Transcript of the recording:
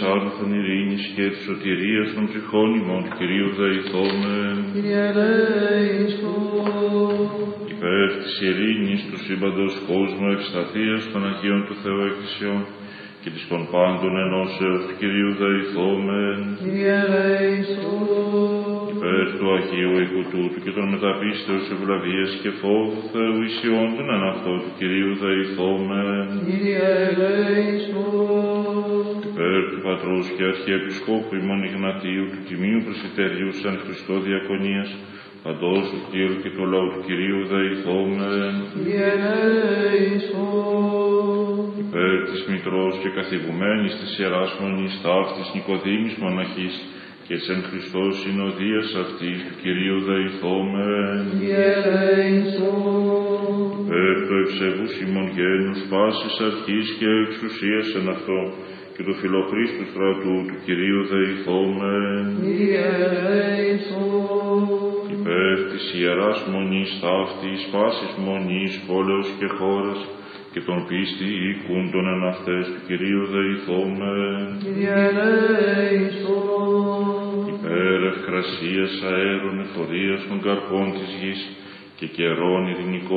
άνθων ειρήνης και της σωτηρίας των ψυχών ημών, Κυρίου δεηθόμεν. Κύριε ελέησον. Υπέρ της ειρήνης του σύμπαντος κόσμου, ευσταθίας των Αγίων του Θεού Εκκλησιών και της των πάντων ενώσεως του Κυρίου δεηθόμεν. Κύριε ελέησον. Υπέρ του Αγίου οίκου τούτου και των μεταπίστεως ευλαβίας και φόβου Θεού ισιόντων εν αυτό του Κυρίου δεηθόμεν. Κύριε ελέησον. Υπέρ του Πατρός και Αρχιεπισκόπου ημών Ιγνατίου του Τιμίου Πρεσβυτερίου σαν Χριστό Διακονίας, παντός του Κύριου και του λαού του Κυρίου δεηθόμεν. Κύριε ελέησον. Υπέρ της Μητρός και καθηγουμένης της Ιεράς Μονής ταύτης Νικοδήμης Μοναχής και της εν Χριστώ συνοδείας αυτής του Κυρίου δεηθόμεν. Κύριε ελέησον. Υπέρ του ευσεβούς ημών γένους πάσης αρχής και εξουσίας εν αυτό και του φιλοχρήστου στρατού του Κυρίου δεηθόμεν. Κύριε ελέησον. Υπέρ της Ιεράς Μονής ταύτης πάσης μονής πόλεως και χώρας και των πίστη οίκουντων εν αυτές του Κυρίου δεηθόμεν. Κύριε ελέησον. Υπέρ ευκρασίας αέρων εφορίας των καρπών της γης και καιρών ειρηνικών